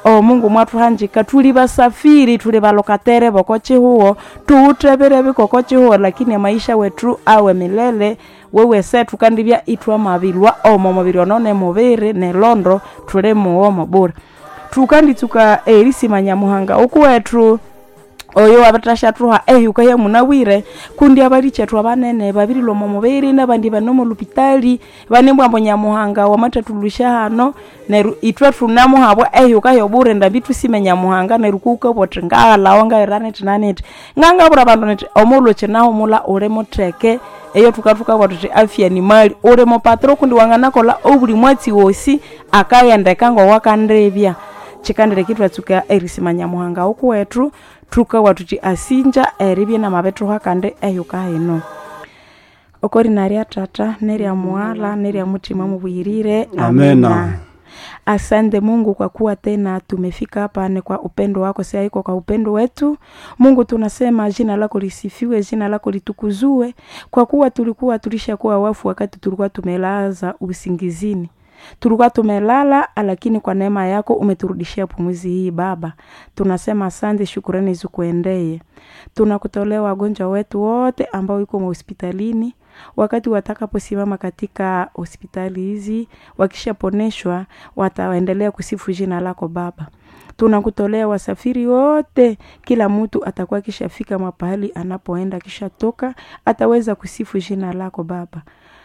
Mungu mwatu hanjika tuli basafiri tuli balokatere bokochi huo tuutebere bikokochi huo lakini maisha wetu awe milele wewe setu kandibya itwa mabilwa mumubiri none mubiri ne londo tule muwo mubura tukandi tuka erisi Nyamuhanga okuwetu oyo abatasha tuha ukaya munawire kundi abaliche tu abanene babiri lo mumubiri nabandi banomo lupitali banembwa Nyamuhanga wamatatulusha hano neru itwa tunamo habo ukaya bure ndabitu sime Nyamuhanga nerukuka botengala wanga eranet nanet nganga bura bandonet omolo chenaho mula ore motreke eyo tukatuka watuti afya ni mali ore mo patro kundi wangana kola obuli mwati wosi akayendeka ngo wakandebya chikandire kitwa tuka erisi Nyamuhanga okuwetu tuka watuti asinja eribye na mabetu hakande eyuka hino okori naria tata neria muala neria mutima mubwirire amena. Asante Mungu kwa kuwa tena tumefika hapa ni kwa upendo wako si haiko kwa upendo wetu. Mungu tunasema jina lako lisifiwe, jina lako litukuzwe kwa kuwa tulishakuwa wafu wakati tulikuwa tumelaza usingizini. Tulikuwa tumelala lakini kwa neema yako umeturudishia pumzi hii Baba. Tunasema asante, shukrani zikuendee. Tunakutolea wagonjwa wetu wote ambao yuko hospitalini. Wakati watakaposimama katika hospitali hizi wakishaponeshwa wataendelea kusifu jina lako Baba. Tunakutolea wasafiri wote, kila mtu atakuwa kishafika mahali anapoenda kisha toka ataweza kusifu jina lako Baba.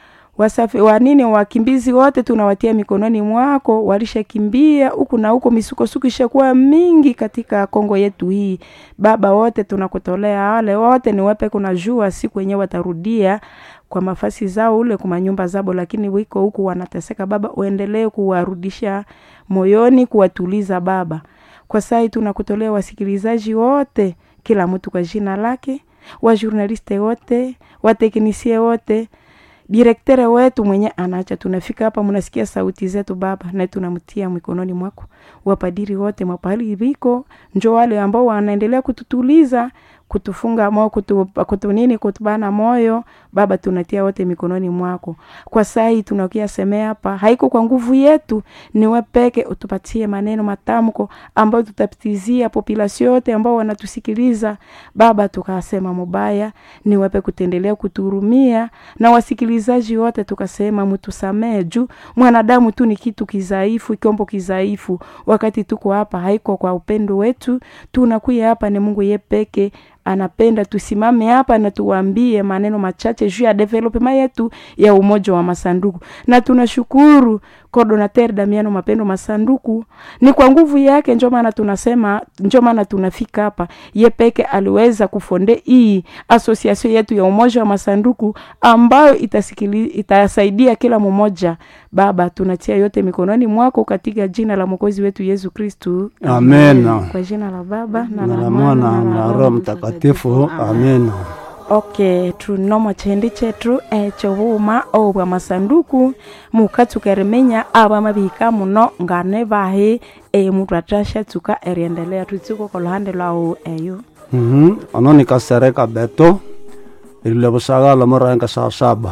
Wakimbizi wote tunawatia mikononi mwako, walishakimbia huku na huko, misukosuko ishakuwa mingi katika Kongo yetu hii Baba. Wote tunakutolea wale wote ni wepe kunajua siku wenyewe watarudia kwa mafasi zao ule kwa nyumba zao, lakini wiko huku wanateseka Baba, uendelee kuwarudisha moyoni, kuwatuliza Baba. Kwa sasa tunakutolea wasikilizaji wote, kila mtu kwa jina lake, wa journaliste wote, wa teknisie wote, direktere wetu mwenye anacha. Tunafika hapa mnasikia sauti zetu Baba, na tunamtia mikononi mwako. Wapadiri wote mapahali biko, njoo wale ambao wanaendelea kututuliza, kutufunga moyo, kutubana moyo Baba, tunatia wote mikononi mwako. Kwa sai tunakia semea hapa, haiko kwa nguvu yetu, ni wewe peke utupatie maneno matamko ambayo tutapitizia population yote ambao wanatusikiliza Baba. Tukasema mubaya, ni wewe peke kutendelea kuturumia, na wasikilizaji wote tukasema mtusamee juu mwanadamu tu ni kitu kizaifu, kiombo kizaifu. Wakati tuko hapa haiko kwa upendo wetu, tunakuja hapa ni Mungu yeye peke anapenda tusimame hapa na tuwaambie maneno machache juu ya development yetu ya umoja wa masanduku. Na tunashukuru coordinateur Damiano Mapendo Masanduku, ni kwa nguvu yake ndio maana tunasema, ndio maana tunafika hapa. Yeye peke aliweza kufonde hii association yetu ya umoja wa masanduku ambayo itasaidia kila mmoja Baba. Tunatia yote mikononi mwako katika jina la Mwokozi wetu Yesu Kristo. Amen. Kwa jina la Baba na la Mwana na Roho Mtakatifu. Amen. Okay, tunomo chendi chetu chobuma obwa masanduku mukatu keremenya aba mabika muno ngane bahe mutwatasha tuka eriendelea tutuko kolhande lao eyo. Anoni kasereka beto ile busaga la moranka saa 7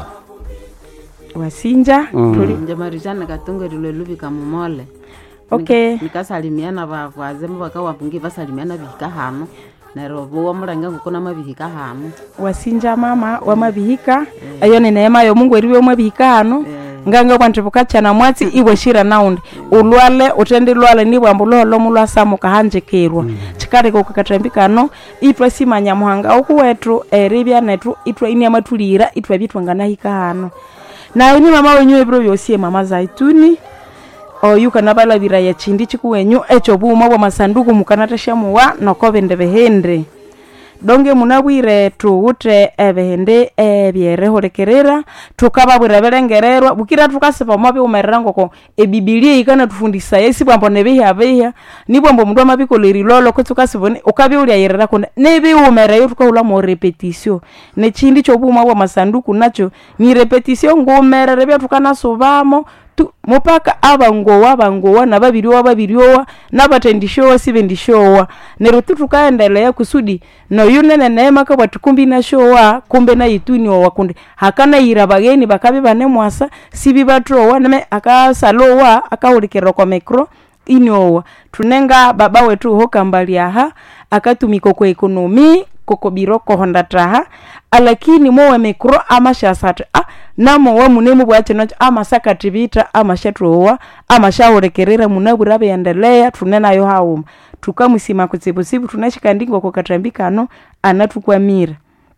wasinja Njamarijana katongo ile lubika mumole. Okay, nikasalimiana bavazemo bakawapungi basalimiana bihika hano narobo wamuranga ngukona mabihika hano wasinja mama wa mabihika ayo ni neema yo Mungu eriwe mabihika hano nganga kwantibuka cyana mwatsi iwe shira naundi ulwale utende lwale nibwa mbulo mulwasa mukahanje kerwa chikare ko kakatambikano itwa sima Nyamuhanga okuwetu eribya netu itwa ini amatulira itwa bitwangana hika hano na ni mama wenyu ebro yosie mama zaituni oyuka nabala bira ya chindi chikuwenyu echobuma bwa masanduku mukanatasha muwa nokobende behendre donge munabwire tuute ebehende ebyere horekerera tukababwira berengererwa bukira tukasipa mabi umerango ko ebibilia ikana tufundisa yesi bwambo nebiha nibwambo mundu amabikoleri lolo ko tukasibone ukabi uli ayerera ko nebi umere tukahula mo repetition ne chindi chobuma bwa masanduku nacho ni repetition ngomerere bya tukana sobamo mupaka abangowa na babiriwa nabatendishowa sibendishowa nero tukaendelea kusudi no yunene neema ka batukumbi na showa kumbe na ituni wa wakunde hakana irabageni bakabe bane mwasa sibi batrowa neme akasalowa akaulikero kwa mikro inyowa tunenga baba wetu hokambali aha akatumiko kwa ekonomi koko biro ko honda taha alakini mowe mikro ama shasat namo wa munemu bwache no ama sakatibita ama shatrowa ama shaorekerera munabura beyendelea tunena yo hauma tukamusima kutsibusibu tunashikandingo ko katambikano anatukwamira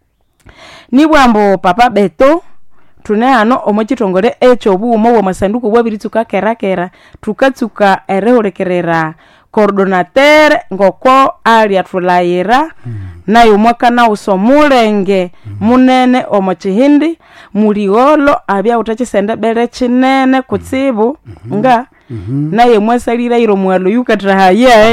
ni bwambo papa Beto tunehano omochitongole echo bumo wa masanduku bwabirituka kerakera tukatsuka erehorekerera coordinateur ngoko ali atulaira nayo mwaka na usomulenge munene omochihindi muliolo abya utachisenda bele chinene kutsibu nga naye mwasalira iro mwalo yukatrahaye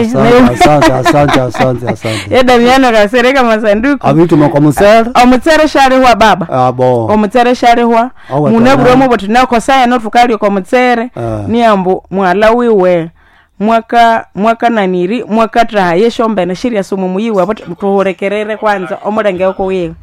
asante eda miano kasereka masanduku abitu makomusere omutsere shari wa baba abo omutsere shari wa munaburo mo botina kosaya no tukali ko mutsere niambo mwala wiwe mwaka naniri mwaka trahaye shombe na shiria sumu muyiwa tuhorekerere kwanza omurenge uko wiwe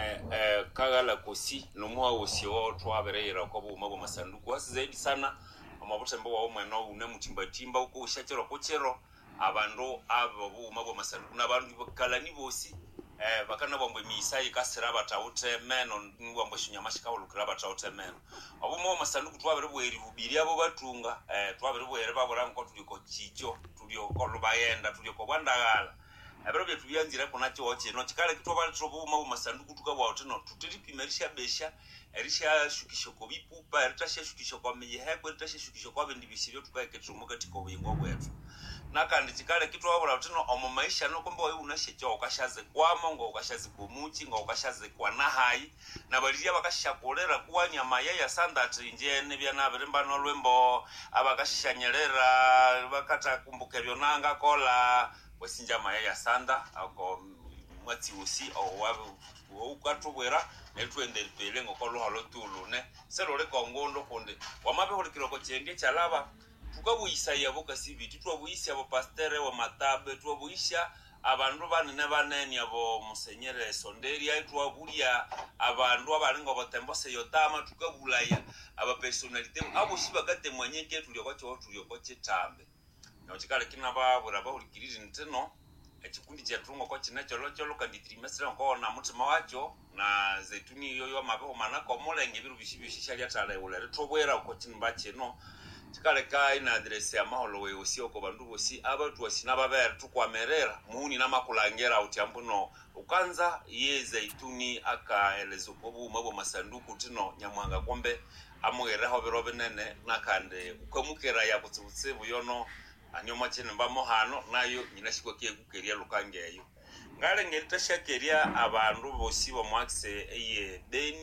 kagala kosi nomwa osio twaberera ko buma bo masanduku asizaidi sana amabutembo wa omwana une mutimbatimba uko ushachero kochero abandu abo buma bo masanduku nabandu bakalani bosi bakana bombe misai kasira batawute meno ngwambo shinyamashika olukira batawute meno obuma bo masanduku twabere bweri bubiri abo batunga twabere bwere babora nko tuliko chicho tuliko lubayenda tuliko bwandagala abero bye tubyanzira kona cyo kino kikale kitwa balitobuma mu masanduku tukabwa oteno tutiripimerisha besha erisha shukishoko bipupa eritasha shukishoko miyeheko eritasha shukishoko bindi bisibyo tukayeketumuka tiko bingo bwetu nakandi kikale kitwa bula oteno omu maisha no kombo wewe unashekyo okashaze kwamo ngo okashaze kumuchi ngo okashaze kwa nahai na baliya bakashakolera kuwa nyama ya sandati njene bya nabirimba no lwembo abakashanyerera bakata kumbuke byonanga kola wasinja mayaya sanda ako mwati usi o wabu ukatubwera netwende pele ngokolo halotulu ne serole kongondo konde wamabe holikiro ko chenge chalaba tukabuyisa yabo kasibiti twabuyisa abo pastere wa matabe twabuyisha abandu banene banene abo musenyere sonderi twabulya abandu abalingo batembose yotama tukabulaya aba personality abo shibagate mwanyeke tulioko chitambe na chikale kinaba buraba ulikiriri nteno ekikundi kya tungo ko kinacho locho kandi trimestre ngo na mutima wacho na zaituni yoyo mabeho manako mulenge biru bishibyo shishali atale ulere tobwera ko kinba kino chikale kai na address ya maholo we usio ko bandu bosi abatu wasina babere tukwamerera muuni na makulangera utyambuno ukanza ye zaituni akaelezo ko buma bo masanduku tino nyamwanga kombe amugera ho birobe nene nakande ukamukera ya kutsutse buyono anyoma chene mbamo hano nayo nyinashikwa kiye kukeria lukangeyo ngale ngetashakeria abandu bosi bo mwaxe eye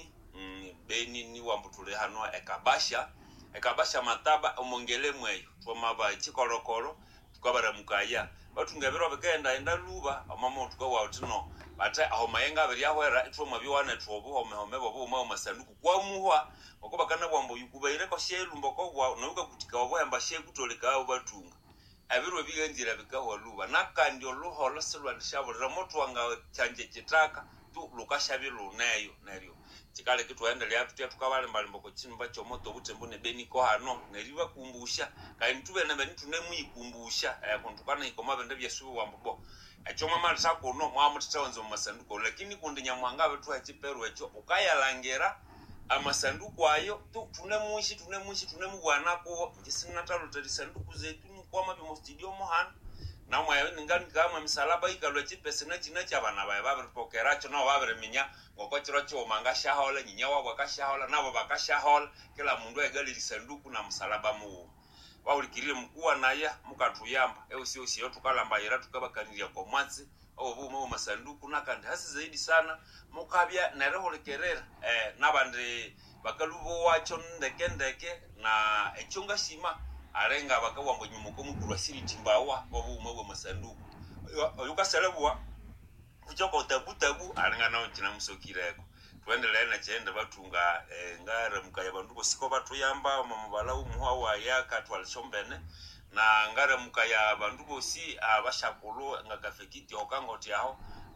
beni ni wambutule hano ekabasha mataba omongele mweyo twamaba chikorokoro tukabara mukaya batungabero bekenda enda luba amamo tukawa utino bata aho mayenga beri ahwera twoma biwana twobu home bobu ma masanduku kwa muhwa okoba kana bwambo yukubaire ko shelu mboko bwa nuka kutika obwamba she kutoleka abo batunga abiro bigenjira bikaho luba nakandi oluholo silwa shabura moto wanga chanje kitaka tu lukashabilu nayo chikale kitu aendelea tutia tukabale mbalimboko chimba cyo moto butembone beni ko hano neriba kumbusha kandi tube na beni tunemuyikumbusha kuntukana ikoma bende byasubu wambo achoma malisa kuno mwamutitawonzo masanduko lakini kundi nyamwanga betu achiperu echo ukayalangera amasanduku ayo tunemubwanako ngisina talo talisanduku zetu kwa mabi mu studio mohana na mwayo ningani kama misalaba ikalwe chipese na china chabana baye babipokera cho na babireminya ngoko chiro cho manga shahola nyinya wabwa kashahola nabo bakashahola kila mundu egali lisanduku na msalaba mu waulikirire mkuwa naye mukatuyamba sio sio tukalamba yera tukabakaniria kwa mwatsi obu mu masanduku nakandi hasi zaidi sana mukabya nareholekerera nabande bakalubo wacho ndeke na echunga shima arenga bakawambo nyumuko mukuru asiri timbawa obu mu masanduku yukaselebwa kuchoko tabu arenga nawo kina musokireko tuendelee na chende batunga ngare mukaya bandu bosiko batuyamba mamubala umuha wa yaka twalishombene na ngare mukaya bandu bosi abashakulu ngakafekiti okangoti aho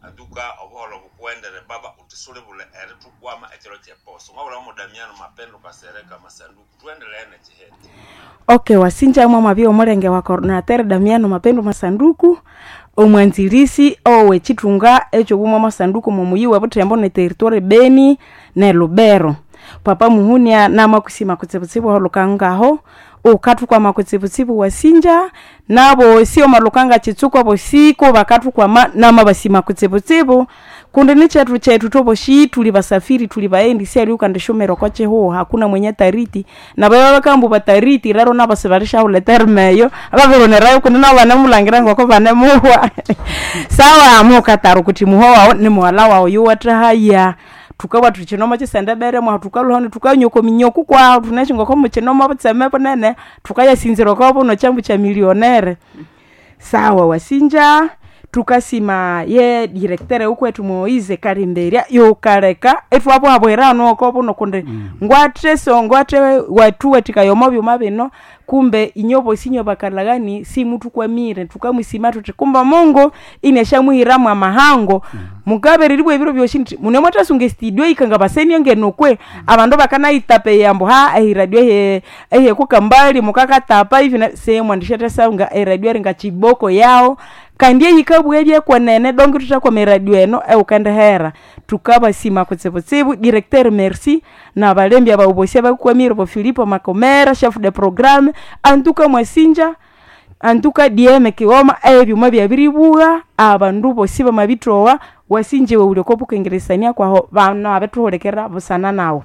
aduka obuholo bukwendere baba utisule bule ere tukwama ekiro kyeposo ngabula mu Damiano Mapendo kasereka masanduku tuendelee na chihete. Okay, wasinja mwa mabio omulenge wa coordinateur Damiano Mapendo masanduku omwanzirisi owe chitunga echo kumwa masanduku mumuyiwa butembo ne territoire Beni ne Lubero. Papa muhunia na makusima kutsebutsibu holukangaho ukatu kwa makutsebutsibu wasinja nabo sio malukanga chitsuko bosiko bakatu kwa na mabasima kutsebutsibu kundi chetu tobo shi tuli basafiri tuli baendi sia liuka ndeshomero kwache ho hakuna mwenye tariti na bayo bakambu batariti raro nabasebalisha ule termeyo ababirone rayo kundi na bana mulangira ngoko bane muhwa sawa amuka taru kuti muhwa ni mwala wa yuwatra haya tukawa tuchinoma chisenda bere mwa tukaluhone tukanyoko minyoko kwa tunachingo ko muchinoma butsemepo nene tukaya sinziro ko bono chambu cha milionere sawa wasinja tukasima ye directeur ukwetu Moize Karimberia yo kareka etwapo abwerano ko bono kunde ngwate watu watikayomo byuma bino kumbe inyobo sinyo bakalagani si mutu kwa mire tukamusima tukumba Mungu inesha muhiramu amahango mugabe ribwe biro byoshinti munemota sunge studio ikanga baseni ngenokwe abando bakana itape yambo ha radio he kukambali mukaka tapa hivi na sehemu andishata saunga radio ringa chiboko yao kandie hikabweje kwa nene dongi tutakwa radio eno ukande hera tukaba sima kutsebutsibu directeur merci na balembi abauboshe bakwa miro Filipo Makomera chef de programme antuka mwasinja antuka DM kioma ebyuma byabiribuga abandu bosiba mabitowa wasinje we ulekopu kengeresania kwa bana abetuholekera busana nawo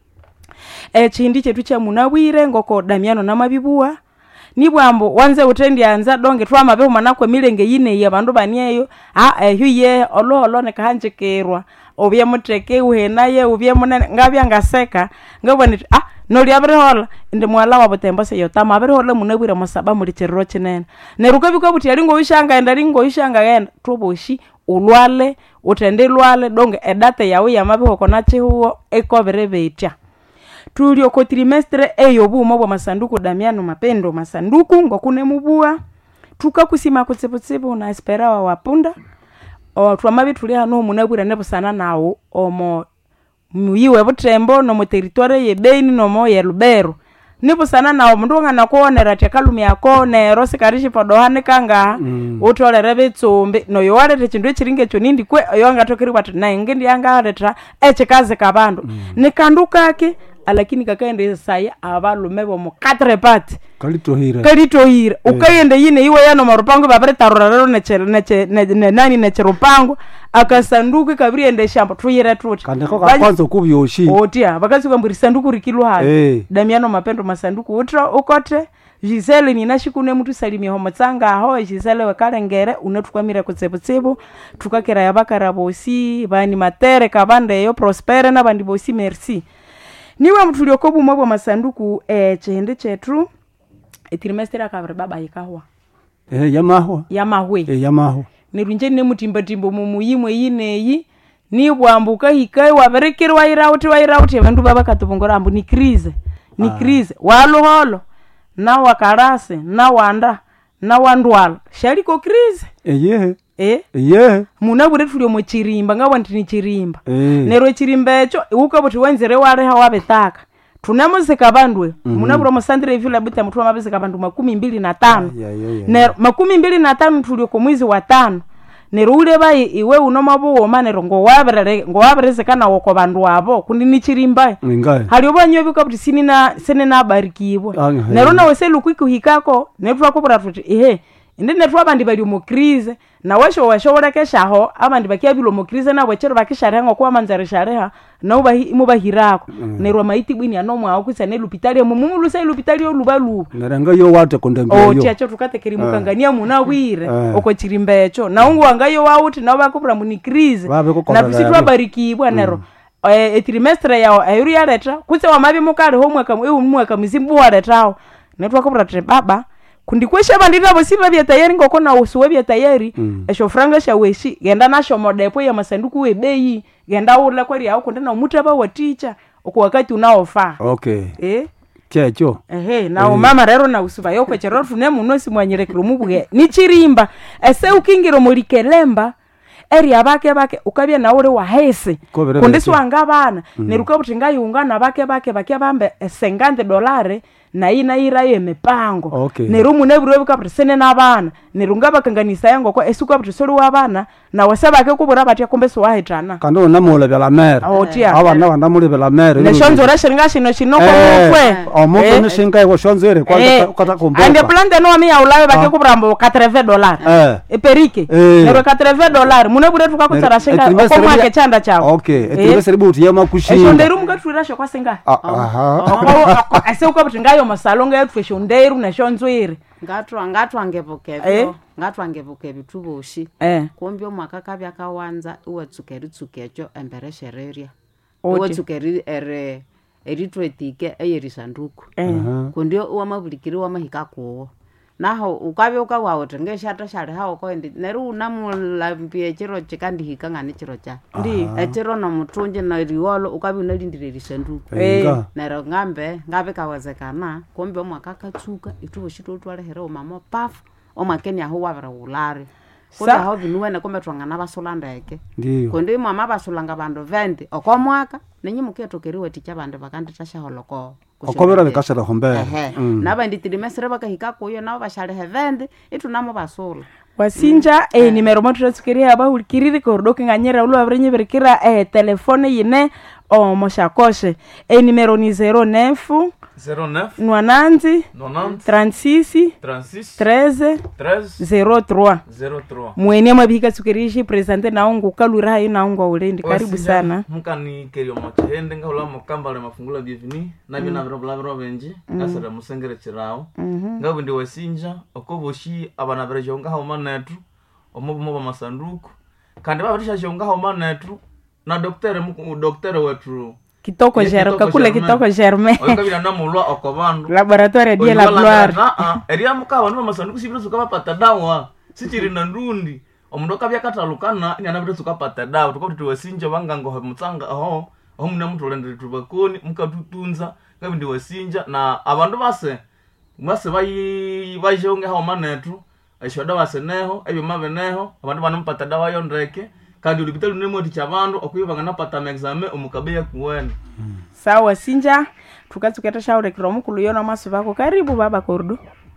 chindi chetu cha munabwire ngoko Damiano na mabibuwa nibwambo wanze utendi anza donge twama be manakwe milenge yine ya bandu banieyo huye olo ne kahanjekerwa obye muteke uhenaye ubye munene ngabya ngaseka ngabone noli abrihola inde mwala wa butembo se yotama abrihola munabwira masaba muri cherro chinene neruka biko buti yalingo ishanga enda lingo ishanga genda tuboshi ulwale utende lwale donge edate yawe yamabiho konache huo ekobere betya tulio ko trimestre eyobumo bwa masanduku Damiano Mapendo masanduku ngokune mubua tukakusima kutsebutsibu na esperawa wapunda twamabi tuli hano munabwira nebusana nawo omo muyiwe butembo no mu territoire ye Beni no mo ye Lubero nibusana nawo mundunga nakuonera tyakalumi yako nero sikarishi podohane kanga utolere bitsombe no yowalete chindu echiringe cho nindi kwe yonga tokeri batu na ngendi yanga aleta echikaze kabandu nikandukake alakini kakaende saya abalume bo mu 4 parts kalitohira ukayende yine iwe yano marupango babere tarorero nani necherupango akasanduku kabiri ende shamba tuyira tuti kandeko kwanza kubyoshi otia bakasuka mbiri sanduku rikilo hapo Damiano Mapendo masanduku utra ukote Gisele ni nashikune mtu salimia homotsanga aho Gisele wakalengere unatukwamira kutsebutsibu tukakera yabakara bosi bani matere kabande yo prospere na bandi bosi merci niwe mtulio kobu mwabo masanduku chende chetu trimestre akabere baba yikahwa yamahwe nirunje ne mutimbatimbo mumuyimwe yineyi ni bwambuka hikai waberekerwa irauti abantu baba katubongora ambu ni crise waloholo na wakarase na wanda na wandwala shaliko crise munabure tulio mu chirimba ngabandi ni chirimba nero chirimba echo ukabuti wenzere ware ha wabetaka tunamuzika bandwe munabure mu sandre vile buta mtu amabezeka bandu 25 nero 25 tulio ko mwezi wa 5 nero ule bayi iwe unomabuwo manero ngo wabereze kana woko bandu abo kundi ni chirimba hali obanyo bikabuti sene na barikibwa nero nawe selukwiko hikako netwa kubura tuti indi netwa bandi bali mu crise na washo keshaho abandi bakiabilo mu crise na wachero bakisharenga kwa manzare shareha na mubahirako nerwa maiti bwini anomwa akusane lupitali mumulu sai lupitali olubalu neranga yo wate kondengeyo chacho tukatekeri mukangania munawire oko chirimbecho na ungu wangayo wauti na bakubura mu crise na bisitwa barikibwa nero trimestre yao ayuri yareta kutse wamabi mukale mwaka mzimbu waretao netwa kubura tre baba kundikwesha bandira bosiba bya tayari ngoko na usuwe bya tayari esho franga shaweshi genda nasho modepo ya masanduku webeyi genda ula kwali yao kundana umutaba wa teacher uko wakati unaofa checho na mama rero na usuba yoko chero tune muno simwanyire kirumubuge ni chirimba ese ukingiro muri kelemba area bake ukabya na uri wa hesi Kobere kundisi beke. wangabana neruka buti ngayungana bake bakabambe $50 na ira yemipango Okay. nerumu nebiro bikabri sene nabana nerunga bakanganisa yango ko esuka buti sori wabana na wasabake kubura batya kumbe swahitana kandi unamule bela mere otia abana bandamule bela mere neshonzora shinga shino ko mukwe omuntu nishinga iko shonzere Eh, kwata kumboka ande plante no mi aulawe bake kubrambo $80 eperike nero $80 munebure tukakutsara shinga ko mwake chanda chao okay etimeseri buti yema kushinga eshonderu mukaturira shokwa singa aha ase ukabuti ngayo masalonga yethu shonderu neshonzwiri ngatwangevuke tuboshi kumbe omwaka kabya kawanza uwatsukeritsukekyo embereshereria uwatsukeri eritwetike eyerisanduku kundi wamabulikiri wamahika kuwo naho ukabya ukawawote ngeshata shali hawo koendi neru unamulambie chiro chikandihika ngani chiro cha ndi echiro nomutunje na riwolo ukabya unalindire erisanduku nero ngabe kawezekana kumbe omwaka katsuka ituboshito twalehere omama pafu omwakeni aho wabere ulare kundi aho binuwene kumbe twangana basolandeke ndiyo kundi mama basolanga bandu 20 okomwaka nenyi muketokeriwe ticha bandu bakandi tashaholoko okobera bekashara hombe naba nditirimesere bakahika kuyo nabo bashalehe 20 itunamo basola wasinja nimero moturatsukiria abahulikiriri korodoke nganyera ulo abrenye berikira telefone yine moshakoshe nimero ni 09 90 36 13 03 mwene mabika tsukirishi presente naongo kalura hayi naongo ulendi karibu sana mukani kerio machende ngaula mukambale mafungula bivini nabi na bro benji ngasara musengere chirao ngabu ndi wasinja okoboshi abana berejonga ha manetu omubo masanduku kandi babarisha jonga ha manetu na doktere wetu kitoko jero kakule kitoko germe okabira namulwa okobandu laboratoire de la gloire eria muka banu masanduku sibiro sukapata dawa sichiri na ndundi omundu akabya katalukana inyana bito sukapata dawa tuko tuwasinja bangango mutsanga aho muna mutolendere tubakoni mukatutunza ngabindi wasinja na abandu base bajonge ha manetu eshoda baseneho ebyo mabeneho abandu banampata dawa yondreke kandi ulipitali nemo tichabandu okuyivanga napata examen omukabeya kuwena sawa sinja tukatsuketa shaure kiromu kuluyona masu bako karibu baba kordo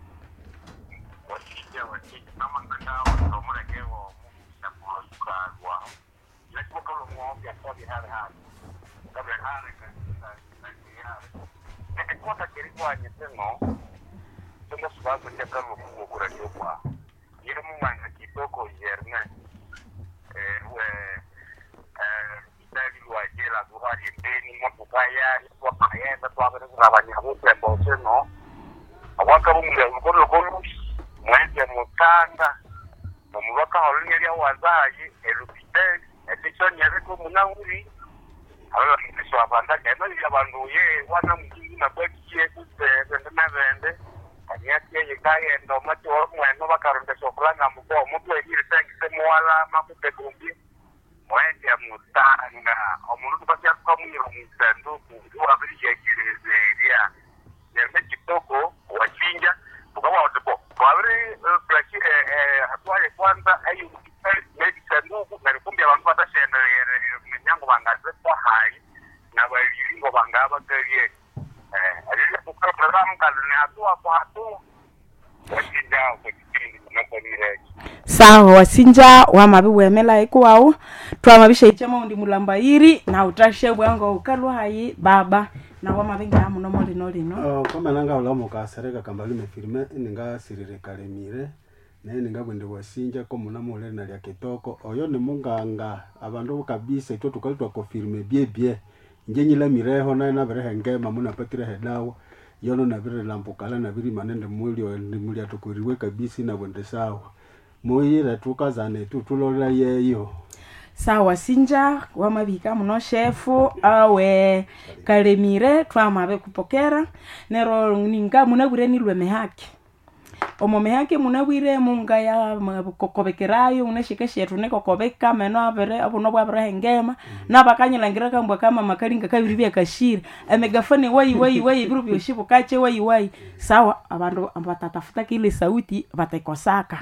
sawa wasinja wamabi wemela ikuwao twamabisha ichema ndi mulambairi na utashe bwango ukalwa hayi baba na wamabenga muno molino kama nanga ulamo kasereka kambali mefirme ninga sirire kalemire ninga bwende wasinja ko munamole na lya kitoko oyo ni munganga abandu kabisa ito tukalitwa confirme bie njenyila mireho na berehe ngema muna patire hedawo yono na bire lampukala na biri manende mwili atukuriwe kabisa na bwende sawa moyira tukazane tutulola yeyo sawa sinja wamabika muno shefu awe kalemire twamabe kupokera nero ninga munabure nilwe mehaki omomehaki munabwire munga ya kokobekerayo unashika shetu ne kokobeka meno abere abuno bwabere ngema nabakanyilangira kambwa kama makalinga kabiri bya kashira amegafane wai biru byoshibo kache wai sawa abandu abatatafuta kile sauti batekosaka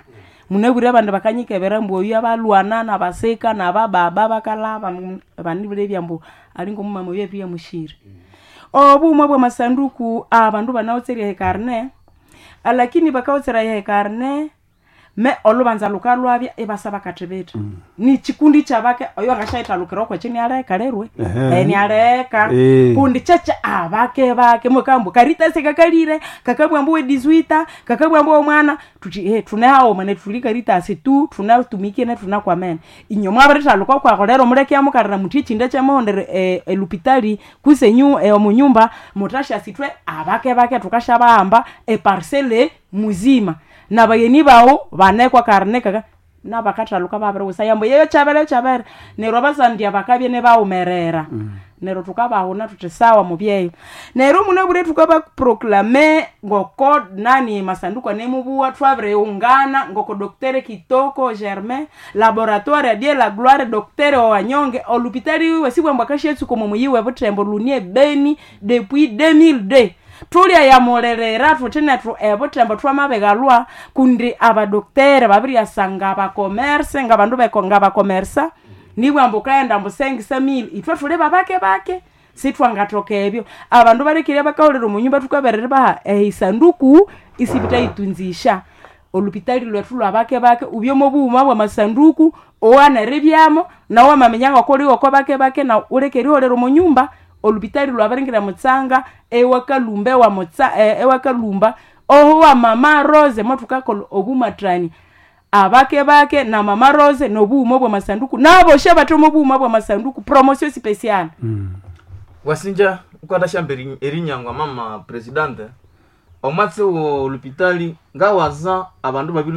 munegure abandu bakanyikebera mbo yabalwana nabaseka nabababa bakalaba bandibule byambo alingo mumama wetu ya mushiri obumwe bwa masanduku abandu banaotseri hekarne lakini bakaotsera hekarne me olubanza lukalwabya ebasaba katebeta ni chikundi chabake oyo ngashaita lukiro kwa chini areka lerwe ni areka kundi chacha abake bake mukambu karita sekakalire kakabwambo we 18 kakabwambo mwana tuti tunao mane tulika rita asitu tunatumike na tunakwamena inyoma barita lukwa kwa kolero muleke amukarira mutichi ndache mondere elupitali kusenyu omunyumba mutasha sitwe abake bake tukashabamba parcelle muzima na bayeni bawo banekwa karne kaka na bakataluka babere usayambo yeyo chabere nero basandia bakabye ne baumerera nero tukabaho na tutesawa mubyeyo nero munabure tukaba proclamer ngoko nani masanduku anemubuwa twabere ungana ngoko docteur Kitoko Germain laboratoire de la gloire docteur Wanyonge olupitali wesibwa mbakashetsu komo muyiwe butembo lunie Beni depuis 2002 tulia ya morerera tutene tu ebotembo twamabegalwa kundi abadoktere babiri yasanga aba commerce ngabandu bekonga ba commerce nibwa mbukaenda mbusengisa 1000 itwa tule bake sitwangatoke ebyo abandu barikire bakaolero munyumba tukaberere ba isanduku isibita itunzisha olupitali lwetu lwabake ubyomo buma bwa masanduku owana rebyamo na wa mamenyanga koliwo ko bake na urekeri olero munyumba olupitali lwabaringira mutsanga ewakalumbe wa ewakalumba oho wa mama Rose motukakolo obumatrani abake na mama Rose nobumo bwa masanduku nabo shebatomo buma bwa masanduku promotion special wasinja ukwata shamberi erinyangwa mama presidente omatse wo olupitali ngawaza abandu babiri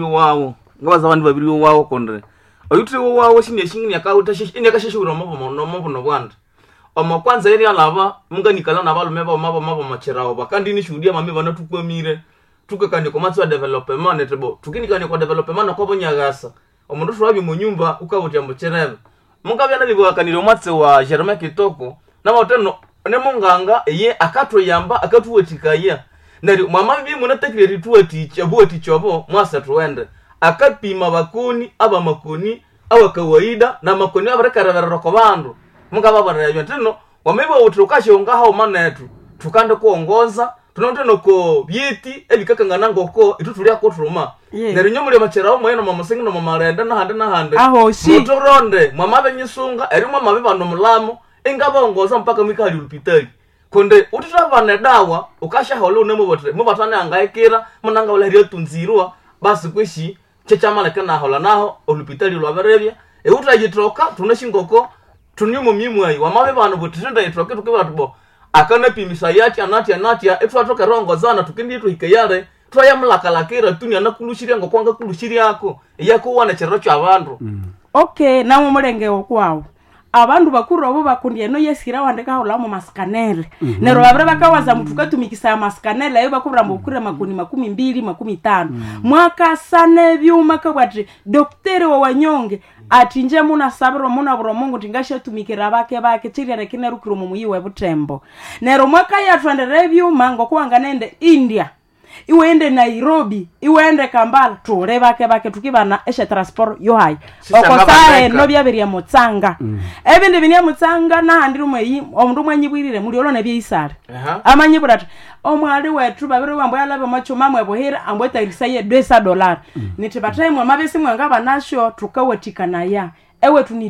wawo kondre oyutre wawo shine shingini yakauta shine yakashishura mabo no bwanda Oma kwanza eri alava munga nikala na balume ba mabo macherawo bakandi ni shuhudia mami bana tukwemire tukakanye ko matwa development netebo tukinikanye ko development ko bonyagasa omundu twabi mu nyumba ukabutia mucherebe munga byana bibakanire matse wa Germain Kitoko na moteno ne munganga ye akatwe yamba akatuwetikaya nari mama bibi munatekire rituweti chaboti chobo mwasa tuwende akapima bakoni aba makoni awa kawaida na makoni abarekarabara ko bandu mungaba baraya tino wameba utukashe ngaho manetu tukande kuongoza tunoteno ko byeti ebikakangana ngoko itutulia ko truma nari nyomule macherawo moyeno mama singi no mama renda na hande aho si mutoronde mama benyisunga eri mama bibano mulamo engaba ongoza mpaka mikali ulupitali konde ututavane dawa ukasha holo nemo botre mubatane angaikira munanga wala tunzirwa basi kwishi chechamala kana hola naho ulupitali lwaberebya utayitoka tunashingoko tunyumo mimwe wamabe bano butenda itoke tukeba tubo akana pimisa yati anati etwatoka rongo zana tukindi tuhikeyare twayamlakalakira tunya nakulushiri ngo kwanga kulushiri yako wana chero cha abandu okay nawo mulenge okwawo abandu bakuru abo bakundiye no yesira wandeka hola mu maskanele nero babre bakawaza mutukatumikisa maskanele ayo bakubra mbukure makuni 12 15 mwaka sane byuma kabati doktere wa Wanyonge atinje muna sabro muna bro Mungu tingasha tumikira bake chiri rekine rukuru mu yiwe butembo nero mwaka ya 20 review mango kwanga nende India iwende Nairobi iwende Kampala tore bake tukibana eshe transport yo hai okosae no byaberia mutsanga ebindi binia mutsanga na handiru mwe omundu mwanyibwirire muri olone byisare amanyiburata omwali wetu babiri wambo yalabe macho mamwe bohera ambo tarisaye $2 nitibataye mwa mabesi mwangaba nasho tukawatikana ya ewe tuni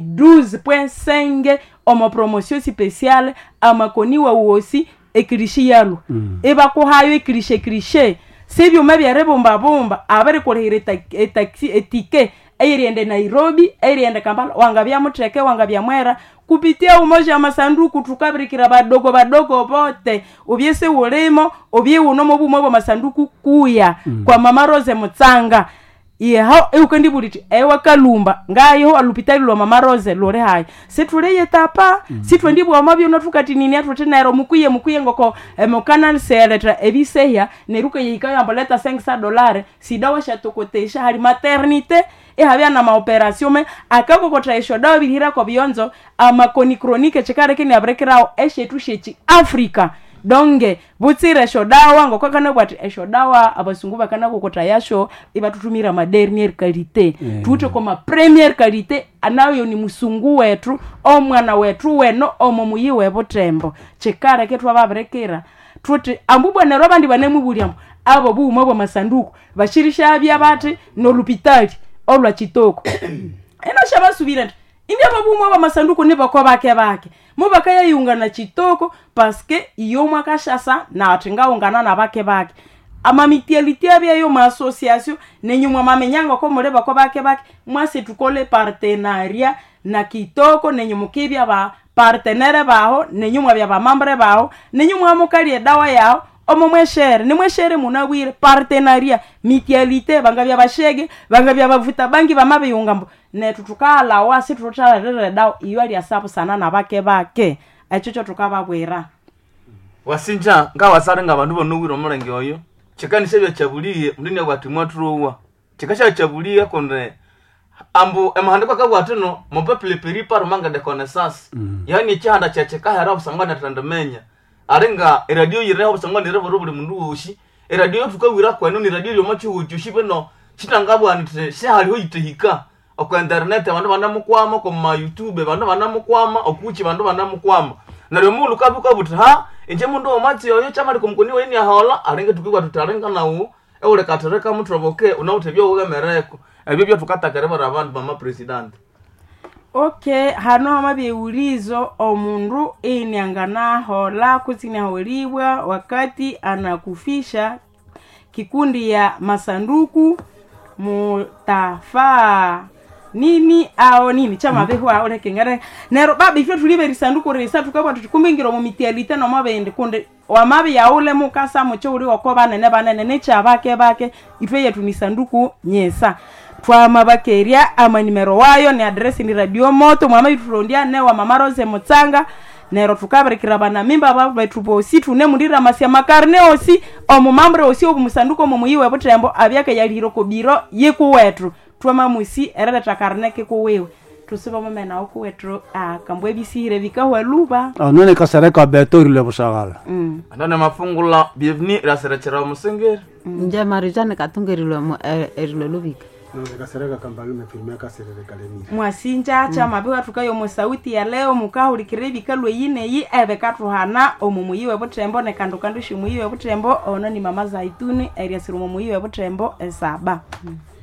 12.5 omo promotion spéciale amakoniwa uosi ekirishi yalo eba ko hayo ekrishe sebyo mabya rebomba abari kolehire taxi etike ayiriende Nairobi ayiriende Kampala wangabya mutreke wangabya mwera kupitia umoja wa masanduku tukabirikira badogo bote ubyese ulemo ubye unomo bumo bwa masanduku kuya kwa mama Rose Mutsanga ye ha eukendi buliti ewakalumba ngayo alupitali lwa mama Rose lore hayi situleye tapa sitwendi bwa mabyo notukati nini atutenero mukuye ngoko canal seletra ebiseya neruka yikayo amboleta $500 sidawa shatokotesha hali maternité habya na maoperation me akako kotraisho dawa bihira ko bionzo amakoni chronique chekare kini abrekirao eshe tushechi Africa donge butsire shodawa ngoko kana bwati eshodawa abasungu bakana kokota yasho ibatutumira ma dernière qualité tute koma première qualité anayo ni musungu wetu omwana wetu weno omomuyi webotembo chekara ketwa baberekera tute ambubwana robandi banemubuliamo abo buuma bwa masanduku bashirisha byabati no lupitali olwa chitoko eno shabasubira India babu mwa masanduku ne bakwa bake mubaka yayunga na chitoko paske iyo mwakashasa na atinga ungana na bake amamitiality abya yo ma association nenyumwa mamenyanga ko mure bakwa bake mwase tukole partenariat na kitoko nenyumukibya ba partenaire baho nenyumwa bya ba membre baho nenyumwa mukali dawa yao omomweshere nimweshere munawire partenariat mitialite bangabya bashege bangabya bavuta bangi bamabe yungambo ne tutukala wasi tutala dawo iyo ali asapu sana na bake achocho tukababwera wasinja ngawasare ngabantu bonuwiro mulenge oyo chikanishe bya chabuliye ndini abatimwa turuwa chikasha chabuliye konde ambu emahandiko kabwatino mopepele peripar manga de connaissance yani chihanda chacheka hara usangana tandamenya arenga radio yireho usangana revo rubuli mundu ushi radio tukawira kwenu ni radio yomachi ujushi beno chitangabwanite se haliho yitehika okwa internet abantu banamukwama ko YouTube abantu banamukwama okuchi abantu banamukwama nalyo mulu kabuka butha enje mundu omatsi yoyo chamali kumkoni weni ahola arenge tukigwa tutarenga nawo eule katereka mutroboke unautebyo ugemereko ebyo byo tukatakere abantu bama president. Okay, hano amabiulizo omundu enyangana hola kuzina holiwa wakati anakufisha kikundi ya masanduku mutafa nini ao nini chama beho aole kengare nero babi fyo tulibe risanduku resa tukabwa tukumbingiro mu mitialite no mabende kunde wamabi yaule mukasa mucho uri wakoba nene banene ne chabake ife yetu ni sanduku nyesa twa mabakeria ama nimero wayo ni address ni radio moto mwama iturondia ne wa mama Rose Mutsanga nero tukaberekira bana mimba baba tupo situ ne mundira masia makarne osi omumambre osi obumusanduko mumuyiwe butembo abyake yaliro ko biro yeku wetu twama musi erere takarneke ko wewe tusiba mamena oko wetu kambwe bisire bikawa luba none kasareka betori le busagala anana mafungula bienvenue raserechera musengeri nje marijane katungerilwe mu erilo lubika kasareka kambalume filme kasirere kalemi mwasinja chama biwa tukayo mu sauti ya leo mukahurikire bikalwe yine yi ebekatuhana omumuyiwe butembo ne kandukandu shimuyiwe butembo ono ni mama Zaituni area sirumo muyiwe butembo esaba